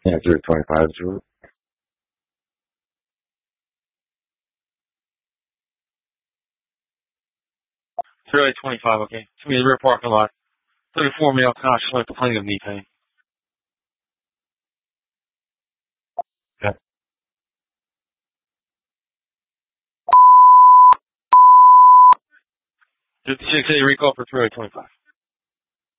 Yeah, 325 is route. 325, okay. To me, the rear parking lot. 34 male consciously complaining of knee pain. Okay. 56A recall for 325.